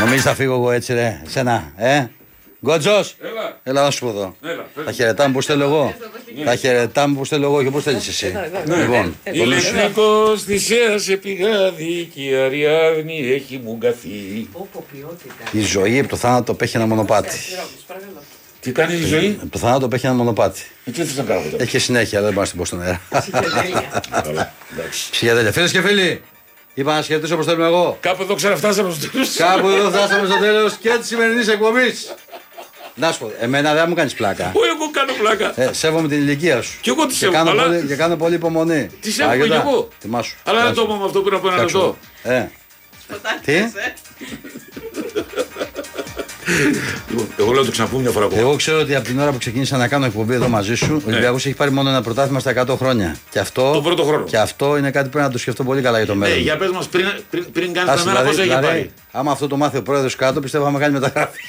Νομίζεις θα φύγω εγώ έτσι ρε, εσένα, Γκότζος, έλα να σου πω εδώ. Θα χαιρετάμε που στέλνω εγώ. Θα χαιρετάμε που στέλνω εγώ και πώς θέλεις εσύ. Λοιπόν, ηλεκτρικός θυσίας σε πηγάδι και η Αριάδνη έχει μουγκαθεί. η ζωή από το θάνατο απέχει ένα μονοπάτι. Τι κάνει η ζωή? Από το θάνατο απέχει ένα μονοπάτι. Τι θες να κάνω τώρα? Έχει και συνέχεια, αλλά δεν μπορώ να την πω στον αέρα. Ψυχιατέλεια. Φίλες και φίλοι, είπα να σχετήσω όπως θέλουμε εγώ. Κάπου εδώ ξαναφτάσαμε στο τέλος. Κάπου εδώ φτάσαμε στο τέλος και της σημερινής εκπομπής. Να σου πω, εμένα δεν μου κάνεις πλάκα. Πού εγώ κάνω πλάκα? Σέβομαι την ηλικία σου. Κι εγώ τη σέβομαι. Και κάνω πολύ υπομονή. Τη σέβομαι κι εγώ. Τιμάσου. Αλλά δεν το είπαμε αυτό πριν από ένα λεπτό. Τι? Εγώ λέω το ξαναπούμε μια φορά ακόμα. Εγώ ξέρω ότι από την ώρα που ξεκίνησα να κάνω εκπομπή εδώ μαζί σου, ο Ολυμπιακός έχει πάρει μόνο ένα πρωτάθλημα στα 100 χρόνια. Και αυτό, τον πρώτο χρόνο. Και αυτό είναι κάτι που πρέπει να το σκεφτώ πολύ καλά για το μέλλον. Για πες μας πριν κάνεις τα μέρα πόσο έχει πάρει. Άμα αυτό το μάθει ο πρόεδρος κάτω, πιστεύω θα με κάνει μεταγραφή.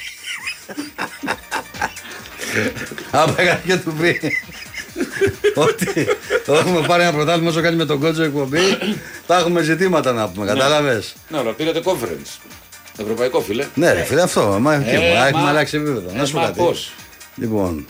Άμα έκανε και του πει ότι έχουμε πάρει ένα πρωτάθλημα όσο κάνει με τον Κότσο εκπομπή, θα έχουμε ζητήματα να πούμε, κατάλαβες. Ναι, αλλά πήρατε conference. Ευρωπαϊκό φίλε. Ναι, ρε φίλε, αυτό. Έχουμε αλλάξει επίπεδο. Να σου πω κάτι. Πώς? Λοιπόν.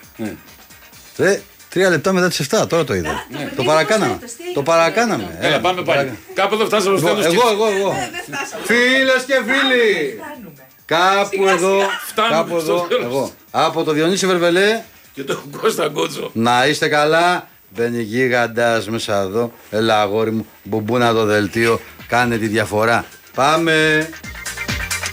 3 λεπτά μετά τις 7, τώρα το είδα. Το παρακάναμε. Έλα, πάμε πάλι. Κάπου εδώ φτάσαμε στο τέλος. Εγώ. Φίλες και φίλοι. Κάπου εδώ. Εγώ. Από το Διονύση Βερβελέ και τον Κώστα Γκότσο. Να είστε καλά. Μπαίνει γίγαντας μέσα εδώ. Έλα αγόρι μου. Μπουμπούνα το δελτίο. Κάνε τη διαφορά. Πάμε.